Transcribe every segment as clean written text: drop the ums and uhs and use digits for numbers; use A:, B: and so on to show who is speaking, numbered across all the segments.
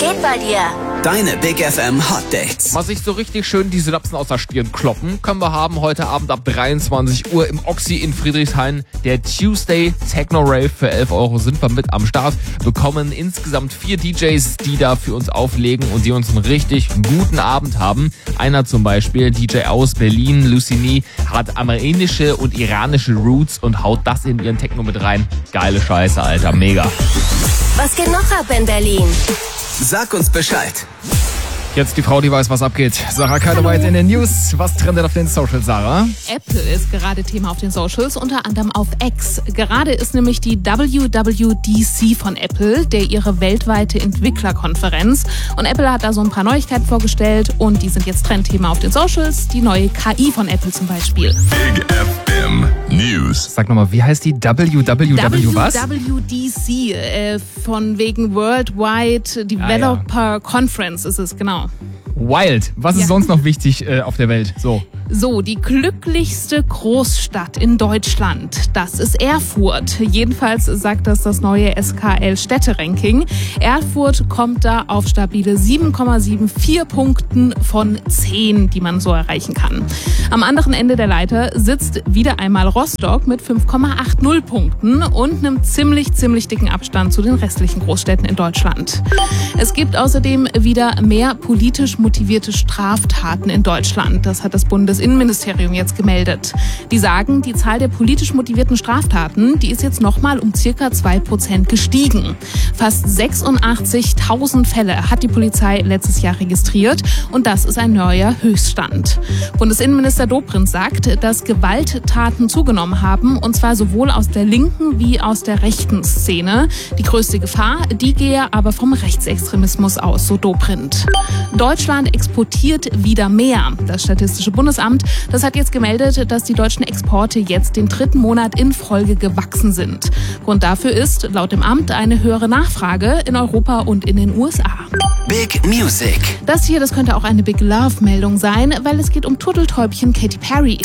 A: geht bei dir?
B: Deine Big FM Hot Dates.
C: Was sich so richtig schön die Synapsen aus der Stirn kloppen, können wir haben heute Abend ab 23 Uhr im Oxy in Friedrichshain. Der Tuesday Techno Rave für 11 € sind wir mit am Start. Bekommen insgesamt 4 DJs, die da für uns auflegen und die uns einen richtig guten Abend haben. Einer zum Beispiel, DJ aus Berlin, Lucini, hat armenische und iranische Roots und haut das in ihren Techno mit rein. Geile Scheiße, Alter, mega.
A: Was geht noch ab in Berlin?
B: Sag uns Bescheid.
C: Jetzt die Frau, die weiß, was abgeht. Sarah Keideweit in den News. Was trendet auf den Socials, Sarah?
D: Apple ist gerade Thema auf den Socials, unter anderem auf X. Gerade ist nämlich die WWDC von Apple, ihre weltweite Entwicklerkonferenz. Und Apple hat da so ein paar Neuigkeiten vorgestellt und die sind jetzt Trendthema auf den Socials. Die neue KI von Apple zum Beispiel.
E: Big FM News.
C: Sag nochmal, wie heißt die WWW was?
D: WWDC, von wegen Worldwide Developer Conference ist es, genau.
C: Wild. Was ist sonst noch wichtig auf der Welt? So,
D: die glücklichste Großstadt in Deutschland, das ist Erfurt. Jedenfalls sagt das neue SKL-Städte-Ranking. Erfurt kommt da auf stabile 7,74 Punkten von 10, die man so erreichen kann. Am anderen Ende der Leiter sitzt wieder einmal Rostock mit 5,80 Punkten und einem ziemlich dicken Abstand zu den restlichen Großstädten in Deutschland. Es gibt außerdem wieder mehr politisch motivierte Straftaten in Deutschland. Das hat das Bundesinnenministerium jetzt gemeldet. Die sagen, die Zahl der politisch motivierten Straftaten, die ist jetzt nochmal um circa 2% gestiegen. Fast 86.000 Fälle hat die Polizei letztes Jahr registriert und das ist ein neuer Höchststand. Bundesinnenminister Dobrindt sagt, dass Gewalttaten zugenommen haben und zwar sowohl aus der linken wie aus der rechten Szene. Die größte Gefahr, die gehe aber vom Rechtsextremismus aus, so Dobrindt. Deutschland exportiert wieder mehr. Das Statistische Bundesamt, das hat jetzt gemeldet, dass die deutschen Exporte jetzt den 3. Monat in Folge gewachsen sind. Grund dafür ist laut dem Amt eine höhere Nachfrage in Europa und in den USA.
B: Big Music.
D: Das hier, das könnte auch eine Big Love-Meldung sein, weil es geht um Turteltäubchen Katy Perry.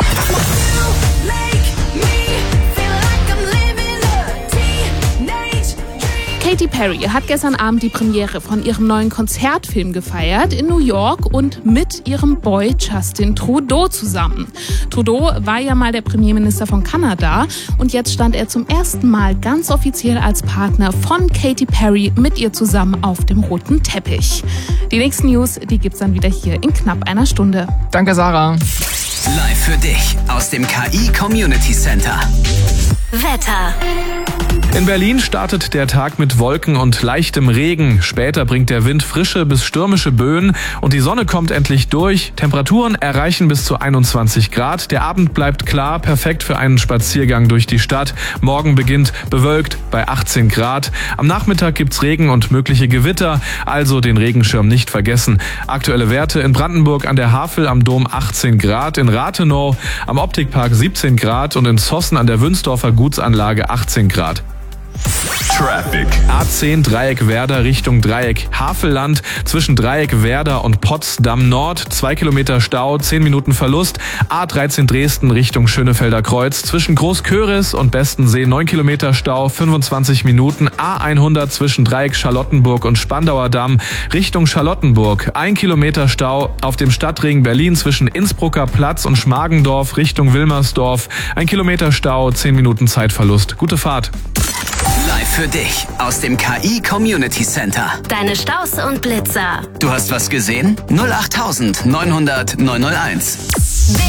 D: Katy Perry hat gestern Abend die Premiere von ihrem neuen Konzertfilm gefeiert in New York und mit ihrem Boy Justin Trudeau zusammen. Trudeau war ja mal der Premierminister von Kanada und jetzt stand er zum ersten Mal ganz offiziell als Partner von Katy Perry mit ihr zusammen auf dem roten Teppich. Die nächsten News, die gibt's dann wieder hier in knapp einer Stunde.
C: Danke, Sarah.
B: Live für dich aus dem KI Community Center.
A: Wetter.
E: In Berlin startet der Tag mit Wolken und leichtem Regen. Später bringt der Wind frische bis stürmische Böen und die Sonne kommt endlich durch. Temperaturen erreichen bis zu 21 Grad. Der Abend bleibt klar, perfekt für einen Spaziergang durch die Stadt. Morgen beginnt bewölkt bei 18 Grad. Am Nachmittag gibt's Regen und mögliche Gewitter, also den Regenschirm nicht vergessen. Aktuelle Werte in Brandenburg an der Havel am Dom 18 Grad, in Rathenow am Optikpark 17 Grad und in Zossen an der Wünsdorfer Gutsanlage 18 Grad. Traffic. A10 Dreieck Werder Richtung Dreieck Havelland. Zwischen Dreieck Werder und Potsdam Nord 2 Kilometer Stau, 10 Minuten Verlust. A13 Dresden Richtung Schönefelder Kreuz. Zwischen Großköris und Bestensee 9 Kilometer Stau, 25 Minuten. A100 zwischen Dreieck Charlottenburg und Spandauer Damm Richtung Charlottenburg. 1 Kilometer Stau auf dem Stadtring Berlin zwischen Innsbrucker Platz und Schmargendorf Richtung Wilmersdorf. 1 Kilometer Stau, 10 Minuten Zeitverlust. Gute Fahrt.
B: Live für dich aus dem KI Community Center.
A: Deine Staus und Blitzer.
B: Du hast was gesehen? 08900 901.